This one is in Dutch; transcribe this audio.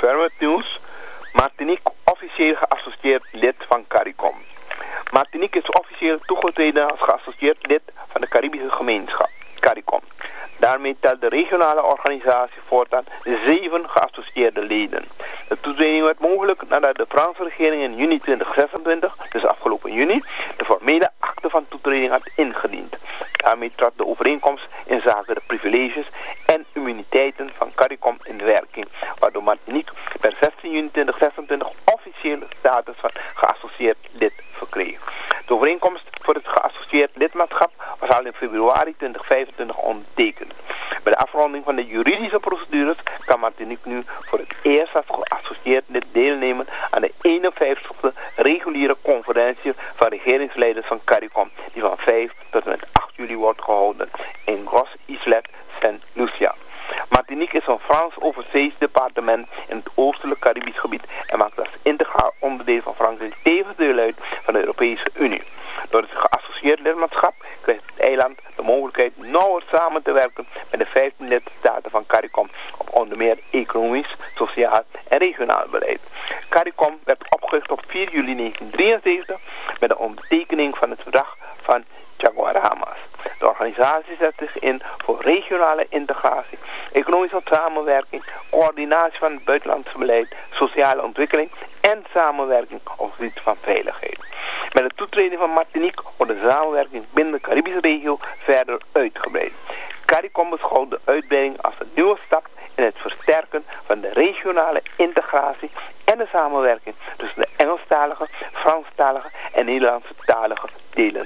verder met nieuws. Martinique officieel geassocieerd lid van CARICOM. Martinique is officieel toegetreden als geassocieerd lid van de Caribische gemeenschap, CARICOM. Daarmee telt de regionale organisatie voortaan 7 geassocieerde leden. De toetreding werd mogelijk nadat de Franse regering in juni 2026, dus afgelopen juni, de formele akte van toetreding had ingediend. Daarmee trad de overeenkomst in zaken de privileges en immuniteiten van CARICOM in werking, waardoor Martinique per 16 juni 2026 officieel status van geassocieerd lid verkreeg. De overeenkomst voor het geassocieerd lidmaatschap was al in februari 2025 ondertekend. Bij de afronding van de juridische procedures kan Martinique nu voor het eerst als geassocieerd lid deelnemen aan de 51e reguliere conferentie van regeringsleiders van CARICOM, die van 5 tot en met 8 juli wordt gehouden in Gros Islet, Saint Lucia. Martinique is een Frans overzees departement in het oostelijk Caribisch gebied en maakt als integraal onderdeel van Frankrijk tevens deel uit van de Europese Unie. Door het geassocieerd lidmaatschap krijgt het eiland de mogelijkheid nauwer samen te werken met de 15 lidstaten van CARICOM op onder meer economisch, sociaal en regionaal beleid. CARICOM werd opgericht op 4 juli 1973 met de ondertekening van het verdrag van Chaguaramas. De organisatie zet zich in voor regionale integratie, economische samenwerking, coördinatie van het buitenlandse beleid, sociale ontwikkeling en samenwerking op het gebied van veiligheid. Met de toetreding van Martinique wordt de samenwerking binnen de Caribische regio verder uitgebreid. CARICOM beschouwt de uitbreiding als een nieuwe stap in het versterken van de regionale integratie en de samenwerking tussen de Engelstalige, Franstalige en Nederlandstalige delen